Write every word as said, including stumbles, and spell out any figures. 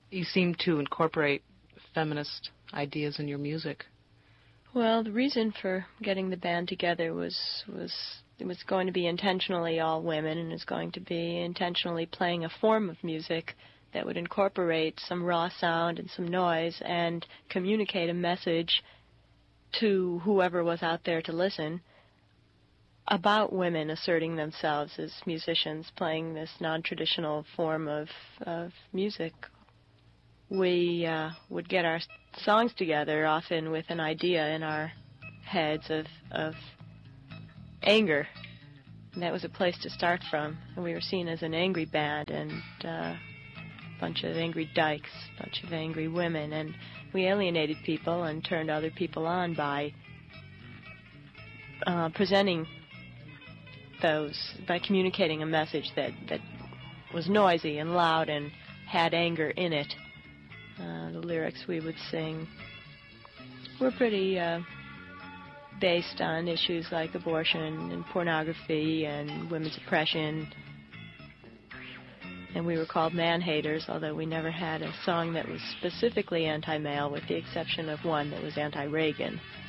you seem to incorporate feminist ideas in your music. Well, the reason for getting the band together was was it was going to be intentionally all women, and it was going to be intentionally playing a form of music that would incorporate some raw sound and some noise and communicate a message to whoever was out there to listen about women asserting themselves as musicians, playing this non-traditional form of, of music. We uh, would get our songs together often with an idea in our heads of, of anger. And that was a place to start from. And we were seen as an angry band and uh, a bunch of angry dykes, a bunch of angry women. And we alienated people and turned other people on by uh, presenting those, by communicating a message that, that was noisy and loud and had anger in it. Uh, the lyrics we would sing were pretty uh, based on issues like abortion and pornography and women's oppression. And we were called man-haters, although we never had a song that was specifically anti-male, with the exception of one that was anti-Reagan.